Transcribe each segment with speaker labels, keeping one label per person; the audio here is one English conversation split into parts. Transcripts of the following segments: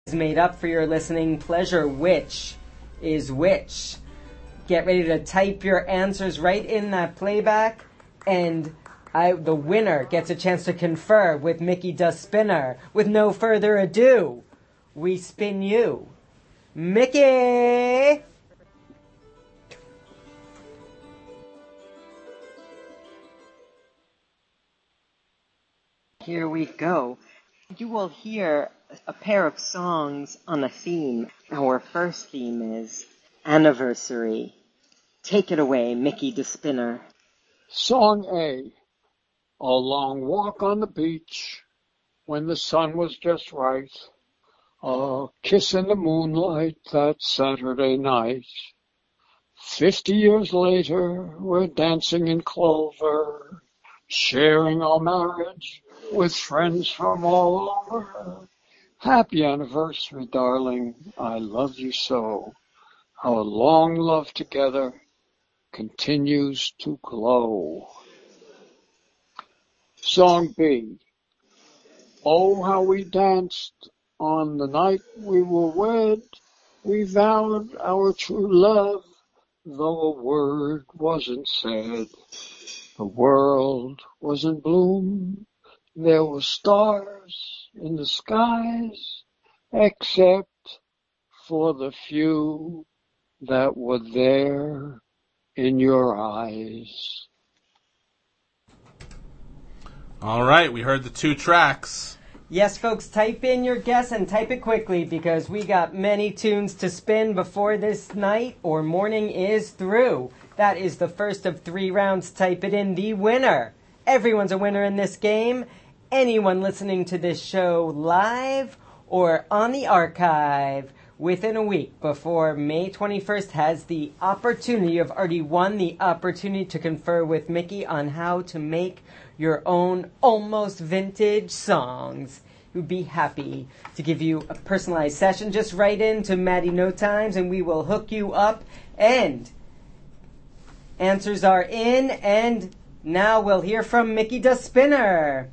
Speaker 1: is made up for your listening pleasure. Which is which? Get ready to type your answers right in that playback, and the winner gets a chance to confer with Mickey the Spinner. With no further ado, we spin you. Mickey! Here we go. You will hear a pair of songs on a theme. Our first theme is Anniversary. Take it away, Mickey the Spinner.
Speaker 2: Song A long walk on the beach when the sun was just right. A kiss in the moonlight that Saturday night. 50 years later, we're dancing in clover, sharing our marriage with friends from all over. Happy anniversary, darling. I love you so. Our long love together continues to glow. Song B. Oh, how we danced on the night we were wed. We vowed our true love, though a word wasn't said. The world was in bloom. There were stars in the skies, except for the few that were there in your eyes.
Speaker 3: All right, we heard the two tracks.
Speaker 1: Yes, folks, type in your guess and type it quickly because we got many tunes to spin before this night or morning is through. That is the first of 3 rounds. Type it in. The winner. Everyone's a winner in this game. Anyone listening to this show live or on the archive within a week before May 21st has the opportunity, you've already won the opportunity to confer with Mickey on how to make your own almost vintage songs. We'd be happy to give you a personalized session. Just write in to Maddie No Times and we will hook you up. And answers are in, and now we'll hear from Mickey the Spinner.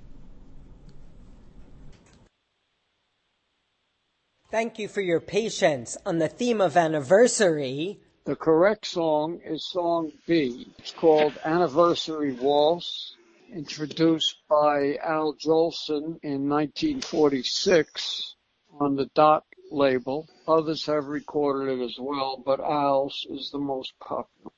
Speaker 1: Thank you for your patience on the theme of anniversary.
Speaker 2: The correct song is song B. It's called Anniversary Waltz, introduced by Al Jolson in 1946 on the Dot label. Others have recorded it as well, but Al's is the most popular.